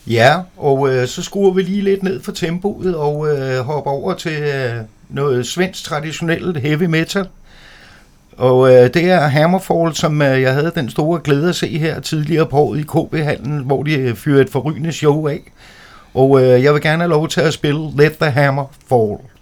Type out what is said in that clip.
Ja, og så skruer vi lige lidt ned for tempoet og hopper over til noget svensk traditionelt heavy metal. Og det er Hammerfall, som jeg havde den store glæde at se her tidligere på året i KB-hallen, hvor de fyrede et forrygende show af. Og jeg vil gerne have lov til at spille Let the Hammer Fall.